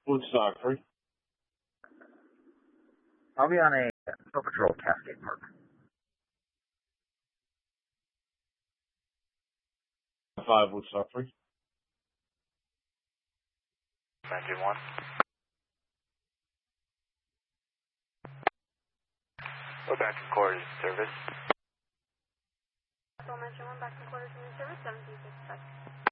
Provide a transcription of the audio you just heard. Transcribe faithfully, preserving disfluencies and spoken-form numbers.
Woodstock three. I'll be on a Paw Patrol Cascade Park. Five Woodstock three. Engine one. Go back to quarters service. Mention one back to quarters in service, seventeen sixty-five.